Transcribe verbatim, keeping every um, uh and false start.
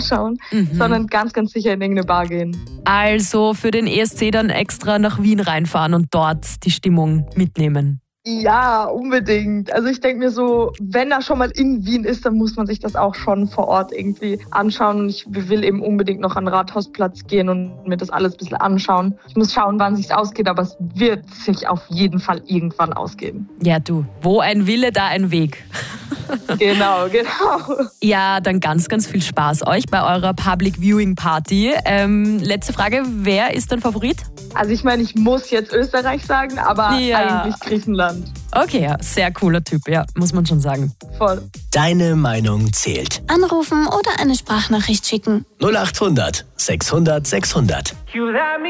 anschauen, mhm. sondern ganz, ganz sicher in irgendeine Bar gehen. Also für den E S C dann extra nach Wien reinfahren und dort die Stimmung mitnehmen. Ja, unbedingt. Also ich denke mir so, wenn er schon mal in Wien ist, dann muss man sich das auch schon vor Ort irgendwie anschauen. Und ich will eben unbedingt noch an den Rathausplatz gehen und mir das alles ein bisschen anschauen. Ich muss schauen, wann es sich ausgeht, aber es wird sich auf jeden Fall irgendwann ausgehen. Ja, du, wo ein Wille, da ein Weg. Genau, genau. Ja, dann ganz, ganz viel Spaß euch bei eurer Public Viewing Party. Ähm, letzte Frage, wer ist dein Favorit? Also ich meine, ich muss jetzt Österreich sagen, aber ja. eigentlich Griechenland. Okay, ja, sehr cooler Typ, ja, muss man schon sagen. Voll. Deine Meinung zählt. Anrufen oder eine Sprachnachricht schicken. null acht hundert sechshundert sechshundert.